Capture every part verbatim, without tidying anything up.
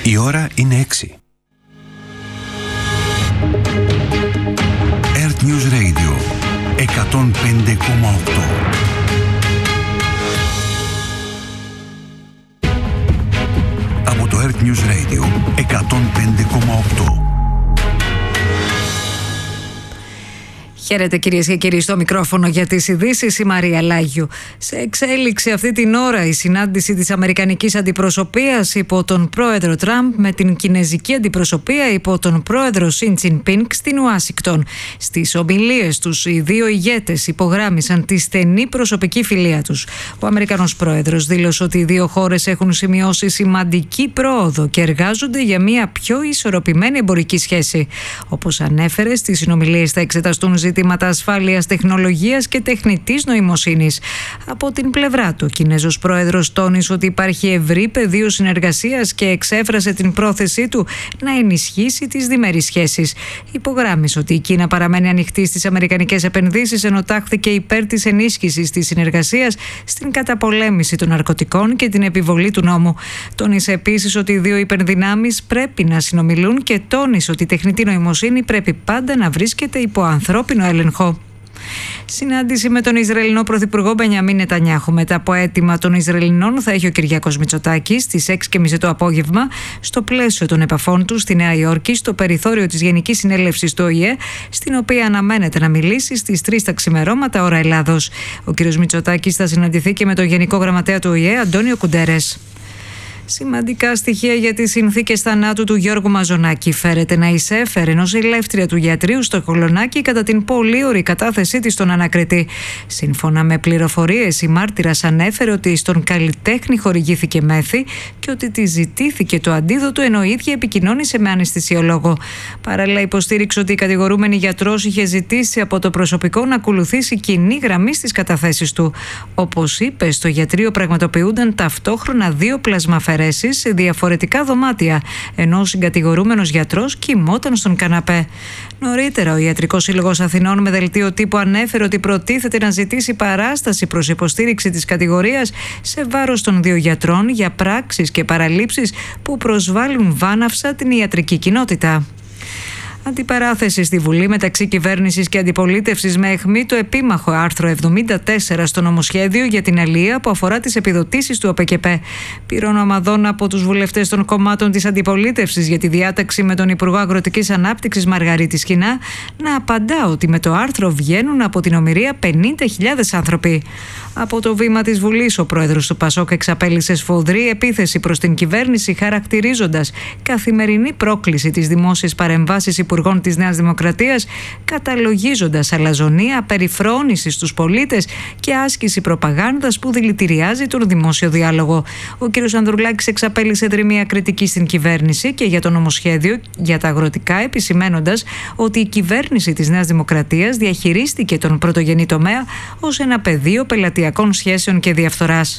Η ώρα είναι έξι. Earth News Radio εκατόν πέντε κόμμα οκτώ. Από το Earth News Radio εκατόν πέντε κόμμα οκτώ. Χαίρετε κυρίες και κύριοι, στο μικρόφωνο για τις ειδήσεις η Μαρία Λάγιου. Σε εξέλιξη αυτή την ώρα η συνάντηση της Αμερικανικής Αντιπροσωπείας υπό τον πρόεδρο Τραμπ με την Κινεζική Αντιπροσωπεία υπό τον πρόεδρο Σιν Τζινπίνγκ στην Ουάσιγκτον. Στις ομιλίες τους οι δύο ηγέτες υπογράμμισαν τη στενή προσωπική φιλία τους. Ο Αμερικανός πρόεδρος δήλωσε ότι οι δύο χώρες έχουν σημειώσει σημαντική πρόοδο και εργάζονται για μια πιο ισορροπημένη εμπορική σχέση. Όπως ανέφερε, στις συνομιλίες θα εξεταστούν ζητήματα ασφάλειας, τεχνολογίας και τεχνητής νοημοσύνης. Από την πλευρά του, ο Κινέζος πρόεδρος τόνισε ότι υπάρχει ευρύ πεδίο συνεργασίας και εξέφρασε την πρόθεσή του να ενισχύσει τις διμερείς σχέσεις. Υπογράμμισε ότι η Κίνα παραμένει ανοιχτή στις αμερικανικές επενδύσεις, ενώ τάχθηκε υπέρ της ενίσχυσης της συνεργασίας στην καταπολέμηση των ναρκωτικών και την επιβολή του νόμου. Τόνισε επίσης ότι οι δύο υπερδυνάμεις πρέπει να συνομιλούν και τόνισε ότι η τεχνητή νοημοσύνη πρέπει πάντα να βρίσκεται υπό ανθρώπινο έλεγχο. Συνάντηση με τον Ισραηλινό Πρωθυπουργό Μπενιαμίν Νετανιάχου. Μετά από αίτημα των Ισραηλινών, θα έχει ο Κυριάκος Μητσοτάκης στις έξι και μισή το απόγευμα, στο πλαίσιο των επαφών του στη Νέα Υόρκη, στο περιθώριο της Γενικής Συνέλευσης του Ο Η Ε, στην οποία αναμένεται να μιλήσει στις τρεις τα ξημερώματα ώρα Ελλάδος. Ο κ. Μητσοτάκης θα συναντηθεί και με τον Γενικό Γραμματέα του Ο Η Ε, Αντώνιο Κουντέρες. Σημαντικά στοιχεία για τις συνθήκες θανάτου του Γιώργου Μαζονάκη. Φέρεται να εισέφερε νοσηλεύτρια του γιατρίου στο Κολονάκι κατά την πολύωρη κατάθεσή της στον ανακριτή. Σύμφωνα με πληροφορίες, η μάρτυρας ανέφερε ότι στον καλλιτέχνη χορηγήθηκε μέθη και ότι τη ζητήθηκε το αντίδοτο, ενώ η ίδια επικοινώνησε με αναισθησιολόγο. Παράλληλα, υποστήριξε ότι η κατηγορούμενη γιατρός είχε ζητήσει από το προσωπικό να ακολουθήσει κοινή γραμμή στις καταθέσεις του. Όπως είπε, στο γιατρείο πραγματοποιούνταν ταυτόχρονα δύο πλασμαφερές σε διαφορετικά δωμάτια, ενώ ο συγκατηγορούμενος γιατρός κοιμόταν στον καναπέ. Νωρίτερα, ο Ιατρικός Σύλλογος Αθηνών με δελτίο τύπου ανέφερε ότι προτίθεται να ζητήσει παράσταση προς υποστήριξη της κατηγορίας σε βάρος των δύο γιατρών για πράξεις και παραλήψεις που προσβάλλουν βάναυσα την ιατρική κοινότητα. Αντιπαράθεση στη Βουλή μεταξύ κυβέρνησης και αντιπολίτευσης με αιχμή το επίμαχο άρθρο εβδομήντα τέσσερα στο νομοσχέδιο για την αλία που αφορά τις επιδοτήσεις του ΟΠΕΚΕΠΕ. Πήρων ομαδών από τους βουλευτές των κομμάτων της αντιπολίτευσης για τη διάταξη με τον Υπουργό Αγροτικής Ανάπτυξης Μαργαρίτη Σκινά να απαντά ότι με το άρθρο βγαίνουν από την ομηρία πενήντα χιλιάδες άνθρωποι. Από το βήμα της Βουλής, ο πρόεδρος του Πασόκ εξαπέλυσε σφοδρή επίθεση προς την κυβέρνηση, χαρακτηρίζοντας καθημερινή πρόκληση της δημόσιας παρεμβάσεις υπουργών της Νέας Δημοκρατίας, καταλογίζοντας αλαζονία, περιφρόνηση στους πολίτες και άσκηση προπαγάνδας που δηλητηριάζει τον δημόσιο διάλογο. Ο κ. Ανδρουλάκης εξαπέλυσε δρυμία κριτική στην κυβέρνηση και για το νομοσχέδιο για τα αγροτικά, επισημένοντας ότι η κυβέρνηση της Νέας Δημοκρατίας διαχειρίστηκε τον πρωτογενή τομέα ως ένα πεδίο πελατειακών σχέσεων και διαφθοράς.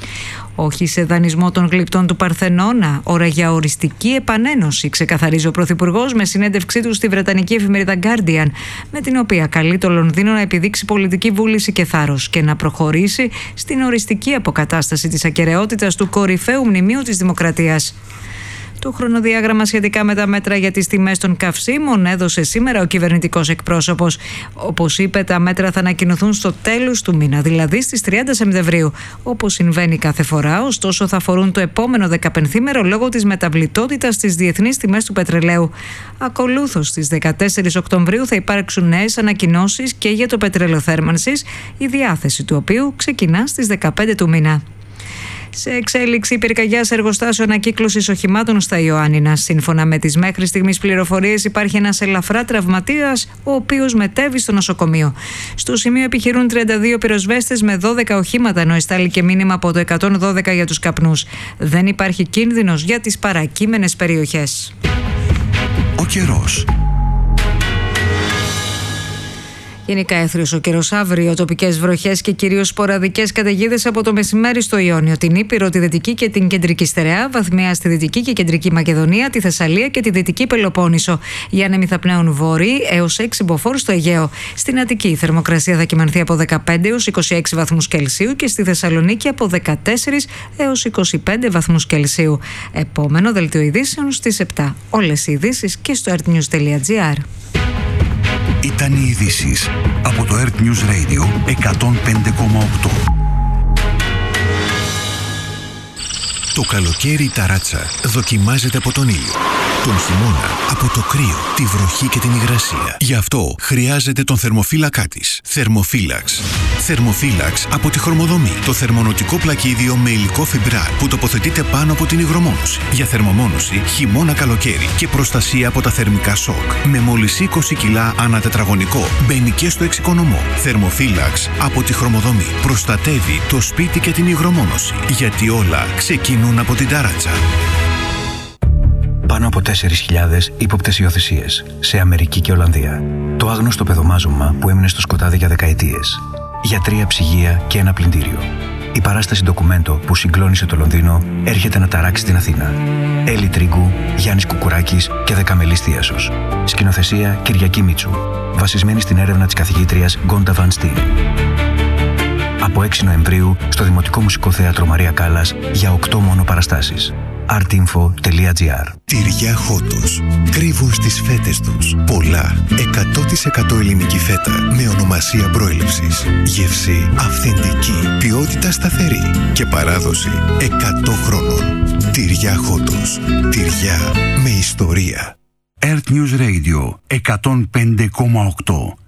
Όχι σε δανεισμό των γλυπτών του Παρθενώνα, ώρα για οριστική επανένωση, ξεκαθαρίζει ο Πρωθυπουργός με συνέντευξή του στη βρετανική εφημερίδα Guardian, με την οποία καλεί το Λονδίνο να επιδείξει πολιτική βούληση και θάρρος και να προχωρήσει στην οριστική αποκατάσταση της ακεραιότητας του κορυφαίου μνημείου της Δημοκρατίας. Το χρονοδιάγραμμα σχετικά με τα μέτρα για τις τιμές των καυσίμων έδωσε σήμερα ο κυβερνητικός εκπρόσωπος. Όπως είπε, τα μέτρα θα ανακοινωθούν στο τέλος του μήνα, δηλαδή στις τριάντα Σεπτεμβρίου. Όπως συμβαίνει κάθε φορά, ωστόσο θα αφορούν το επόμενο δεκαπενθήμερο λόγω της μεταβλητότητας στις διεθνείς τιμές του πετρελαίου. Ακολούθως, στις δεκατέσσερις Οκτωβρίου θα υπάρξουν νέες ανακοινώσεις και για το πετρέλαιο θέρμανσης, η διάθεση του οποίου ξεκινά στις δεκαπέντε του μήνα. Σε εξέλιξη πυρκαγιά σε εργοστάσιο ανακύκλωσης οχημάτων στα Ιωάννινα. Σύμφωνα με τις μέχρι στιγμής πληροφορίες, υπάρχει ένας ελαφρά τραυματίας, ο οποίος μετέβη στο νοσοκομείο. Στο σημείο επιχειρούν τριάντα δύο πυροσβέστες με δώδεκα οχήματα, ενώ εστάληκε μήνυμα από το εκατόν δώδεκα για τους καπνούς. Δεν υπάρχει κίνδυνος για τις παρακείμενες περιοχές. Ο καιρός. Γενικά έθριος ο καιρός αύριο, τοπικές βροχές και κυρίως σποραδικές καταιγίδες από το μεσημέρι στο Ιόνιο, την Ήπειρο, τη Δυτική και την Κεντρική Στερεά, βαθμιά στη Δυτική και Κεντρική Μακεδονία, τη Θεσσαλία και τη Δυτική Πελοπόννησο. Οι άνεμοι θα πνέουν βόρειοι έως έξι μποφόρ στο Αιγαίο. Στην Αττική η θερμοκρασία θα κυμανθεί από δεκαπέντε έως είκοσι έξι βαθμούς Κελσίου και στη Θεσσαλονίκη από δεκατέσσερις έως είκοσι πέντε βαθμούς Κελσίου. Επόμενο δελτίο ειδήσεων στις επτά. Όλες οι ειδήσεις και στο earth news τελεία gr. Ήταν οι ειδήσεις από το Earth News Radio εκατόν πέντε κόμμα οκτώ. Το καλοκαίρι η ταράτσα δοκιμάζεται από τον ήλιο. Τον χειμώνα από το κρύο, τη βροχή και την υγρασία. Γι' αυτό χρειάζεται τον θερμοφύλακά της. Θερμοφύλαξ. Θερμοφύλαξ από τη Χρωμοδομή. Το θερμονοτικό πλακίδιο με υλικό φιμπράρ που τοποθετείται πάνω από την υγρομόνωση. Για θερμομόνωση χειμώνα καλοκαίρι και προστασία από τα θερμικά σοκ. Με μόλις είκοσι κιλά ανά τετραγωνικό. Μπαίνει και στο εξοικονομό. Θερμοφύλαξ από τη Χρωμοδομή. Προστατεύει το σπίτι και την υγρομόνωση. Γιατί όλα ξεκινούν από την ταράτσα. Πάνω από τέσσερις χιλιάδες ύποπτες υιοθεσίες σε Αμερική και Ολλανδία. Το άγνωστο παιδομάζωμα που έμεινε στο σκοτάδι για δεκαετίες. Για τρία ψυγεία και ένα πλυντήριο. Η παράσταση ντοκουμέντο που συγκλώνησε το Λονδίνο έρχεται να ταράξει την Αθήνα. Έλλη Τρίγκου, Γιάννης Κουκουράκης και Δεκαμελής Θίασος. Σκηνοθεσία Κυριακή Μίτσου. Βασισμένη στην έρευνα της καθηγήτριας Γκόντα Βαν Στιν. Από έξι Νοεμβρίου στο Δημοτικό Μουσικό Θέατρο Μαρία Κάλλας για οκτώ μόνο παραστάσεις. artinfo τελεία gr. Τυριά Χότος. Κρύβουν στις φέτες τους πολλά εκατό τοις εκατό ελληνική φέτα με ονομασία προέλευσης. Γεύση αυθεντική, ποιότητα σταθερή και παράδοση εκατό χρόνων. Τυριά Χότος. Τυριά με ιστορία. Earth News Radio εκατόν πέντε κόμμα οκτώ.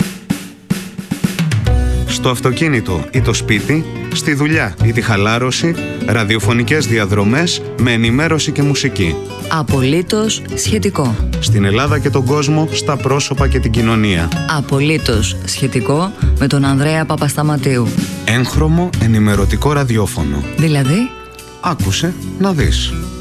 Στο αυτοκίνητο ή το σπίτι, στη δουλειά ή τη χαλάρωση, ραδιοφωνικές διαδρομές με ενημέρωση και μουσική. Απολύτως σχετικό. Στην Ελλάδα και τον κόσμο, στα πρόσωπα και την κοινωνία. Απολύτως σχετικό με τον Ανδρέα Παπασταματίου. Έγχρωμο ενημερωτικό ραδιόφωνο. Δηλαδή, άκουσε να δεις.